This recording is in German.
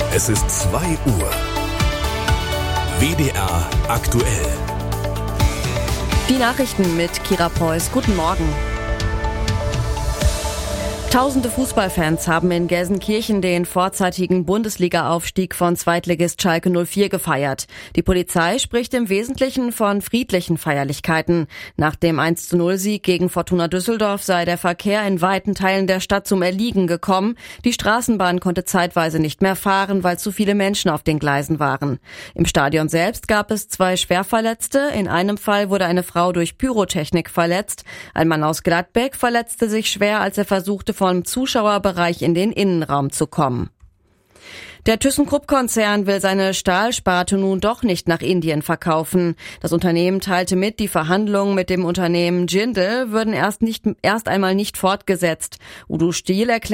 Es ist 2 Uhr. WDR aktuell. Die Nachrichten mit Kira Preuß. Guten Morgen. Tausende Fußballfans haben in Gelsenkirchen den vorzeitigen Bundesliga-Aufstieg von Zweitligist Schalke 04 gefeiert. Die Polizei spricht im Wesentlichen von friedlichen Feierlichkeiten. Nach dem 1:0-Sieg gegen Fortuna Düsseldorf sei der Verkehr in weiten Teilen der Stadt zum Erliegen gekommen. Die Straßenbahn konnte zeitweise nicht mehr fahren, weil zu viele Menschen auf den Gleisen waren. Im Stadion selbst gab es 2 Schwerverletzte. In einem Fall wurde eine Frau durch Pyrotechnik verletzt. Ein Mann aus Gladbeck verletzte sich schwer, als er versuchte, vom Zuschauerbereich in den Innenraum zu kommen. Der ThyssenKrupp-Konzern will seine Stahlsparte nun doch nicht nach Indien verkaufen. Das Unternehmen teilte mit, die Verhandlungen mit dem Unternehmen Jindal würden erst einmal nicht fortgesetzt. Udo Stiel erklärte